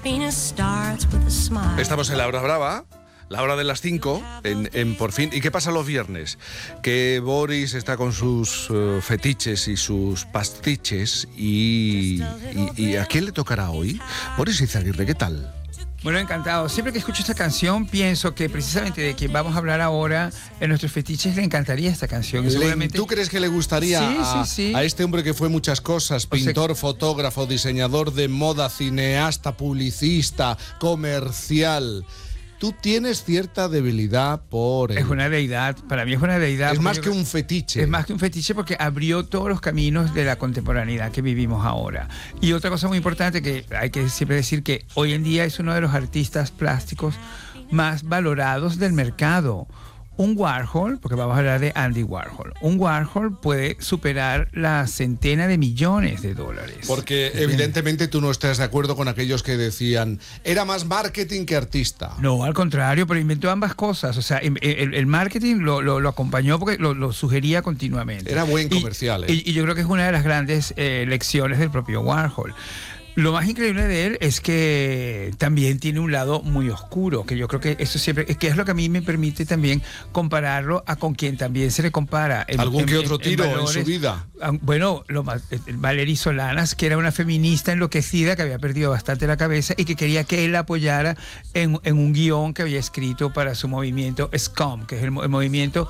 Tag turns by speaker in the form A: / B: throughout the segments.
A: Estamos en la hora brava, la hora de las 5, en Por Fin. ¿Y qué pasa los viernes? Que Boris está con sus fetiches y sus pastiches y ¿a quién le tocará hoy? Boris Izaguirre, ¿qué tal?
B: Bueno, encantado. Siempre que escucho esta canción pienso que precisamente de quien vamos a hablar ahora, en nuestros fetiches le encantaría esta canción.
A: ¿Tú crees que le gustaría a este hombre que fue muchas cosas? Pintor, fotógrafo, diseñador de moda, cineasta, publicista, comercial. Tú tienes cierta debilidad por él.
B: Es una deidad, para mí es una deidad.
A: Es más que un fetiche.
B: Es más que un fetiche porque abrió todos los caminos de la contemporaneidad que vivimos ahora. Y otra cosa muy importante que hay que siempre decir que hoy en día es uno de los artistas plásticos más valorados del mercado. Un Warhol, porque vamos a hablar de Andy Warhol, un Warhol puede superar la centena de millones de dólares.
A: Porque evidentemente tú no estás de acuerdo con aquellos que decían, era más marketing que artista.
B: No, al contrario, pero inventó ambas cosas. O sea, el marketing lo acompañó porque lo sugería continuamente.
A: Era buen comercial.
B: Y yo creo que es una de las grandes lecciones del propio Warhol. Lo más increíble de él es que también tiene un lado muy oscuro, que yo creo que eso siempre, que es lo que a mí me permite también compararlo a con quien también se le compara.
A: ¿Algún que otro tiro en su vida?
B: Bueno, Valerie Solanas, que era una feminista enloquecida que había perdido bastante la cabeza y que quería que él la apoyara en un guión que había escrito para su movimiento SCUM, que es el movimiento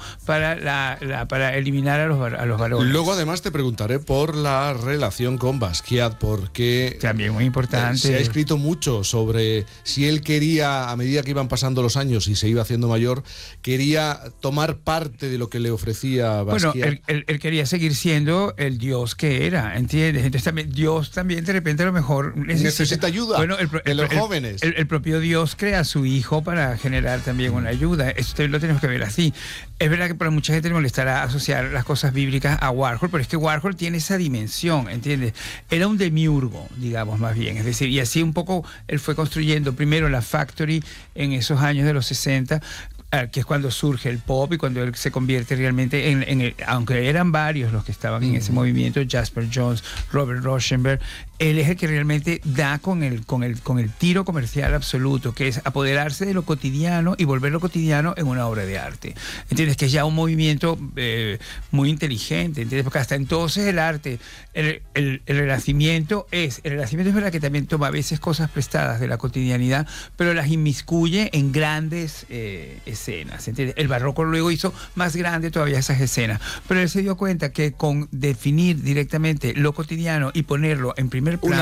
B: para eliminar a los varones.
A: Luego además te preguntaré por la relación con Basquiat, porque
B: también muy importante.
A: Se ha escrito mucho sobre si él quería, a medida que iban pasando los años y se iba haciendo mayor, quería tomar parte de lo que le ofrecía Basquiat.
B: Bueno, él quería seguir siendo el Dios que era, ¿entiendes? Entonces Dios también de repente a lo mejor
A: necesita ayuda de los jóvenes.
B: El propio Dios crea a su hijo para generar también una ayuda. Esto lo tenemos que ver así. Es verdad que para mucha gente le molestará asociar las cosas bíblicas a Warhol, pero es que Warhol tiene esa dimensión, ¿entiendes? Era un demiurgo, digamos más bien. Es decir, y así un poco él fue construyendo primero la Factory en esos años de los 60, que es cuando surge el pop y cuando él se convierte realmente en el, aunque eran varios los que estaban en ese movimiento, Jasper Johns, Robert Rauschenberg, él es el que realmente da con el tiro comercial absoluto, que es apoderarse de lo cotidiano y volver lo cotidiano en una obra de arte. ¿Entiendes? Que es ya un movimiento muy inteligente, ¿entiendes? Porque hasta entonces el arte, el Renacimiento es verdad que también toma a veces cosas prestadas de la cotidianidad, pero las inmiscuye en grandes escenas, ¿entiendes? El barroco luego hizo más grande todavía esas escenas, pero él se dio cuenta que con definir directamente lo cotidiano y ponerlo en primer plano,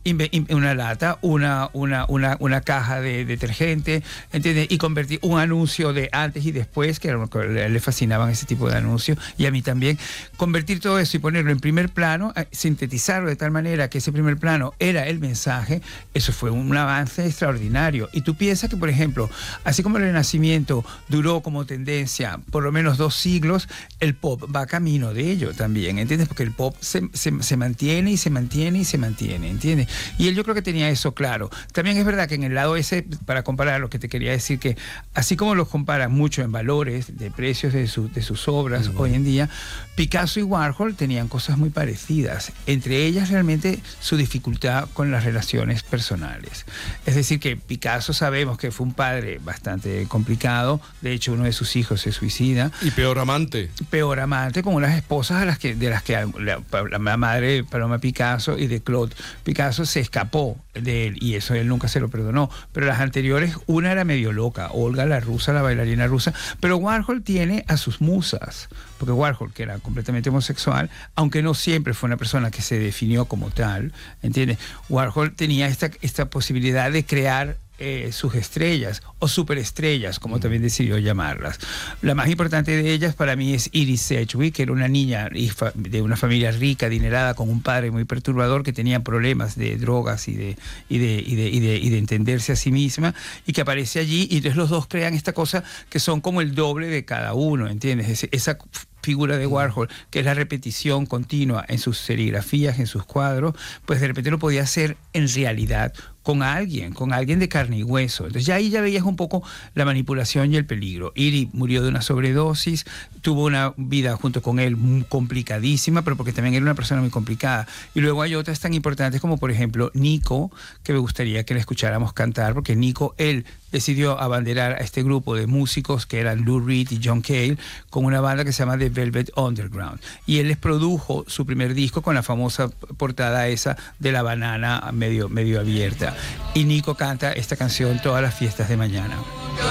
B: una caja de detergente, ¿entiendes? Y convertir un anuncio de antes y después, que le fascinaban ese tipo de anuncios, y a mí también, convertir todo eso y ponerlo en primer plano, sintetizarlo de tal manera que ese primer plano era el mensaje. Eso fue un avance extraordinario. Y tú piensas que, por ejemplo, así como el Renacimiento duró como tendencia por lo menos 2 siglos, el pop va camino de ello también, ¿entiendes? Porque el pop se mantiene y se mantiene y se mantiene, ¿entiendes? Y él, yo creo que tenía eso claro. También es verdad que en el lado ese, para comparar, lo que te quería decir, que así como los comparan mucho en valores de precios de sus obras hoy en día, Picasso y Warhol tenían cosas muy parecidas, entre ellas realmente su dificultad con las relaciones personales. Es decir, que Picasso sabemos que fue un padre bastante complicado, de hecho uno de sus hijos se suicida.
A: Y peor amante,
B: con unas esposas de las que la madre Paloma Picasso y de Claude Picasso se escapó de él, y eso él nunca se lo perdonó. Pero las anteriores, una era medio loca, Olga la rusa, la bailarina rusa, pero Warhol tiene a sus musas, porque Warhol, que era completamente homosexual, aunque no siempre fue una persona que se definió como tal, ¿entiendes? Warhol tenía esta posibilidad de crear sus estrellas o superestrellas, como también decidió llamarlas. La más importante de ellas para mí es Iris Sedgwick, que era una niña de una familia rica, adinerada, con un padre muy perturbador que tenía problemas de drogas y de entenderse a sí misma, y que aparece allí, y entonces los dos crean esta cosa que son como el doble de cada uno, ¿entiendes? Esa figura de Warhol, que es la repetición continua en sus serigrafías, en sus cuadros, pues de repente lo podía hacer en realidad con alguien de carne y hueso. Entonces ya ahí ya veías un poco la manipulación y el peligro. Iri murió de una sobredosis, tuvo una vida junto con él complicadísima, pero porque también era una persona muy complicada. Y luego hay otras tan importantes como, por ejemplo, Nico, que me gustaría que le escucháramos cantar, porque Nico, él decidió abanderar a este grupo de músicos que eran Lou Reed y John Cale con una banda que se llama The Velvet Underground. Y él les produjo su primer disco con la famosa portada esa de la banana medio abierta. Y Nico canta esta canción todas las fiestas de mañana.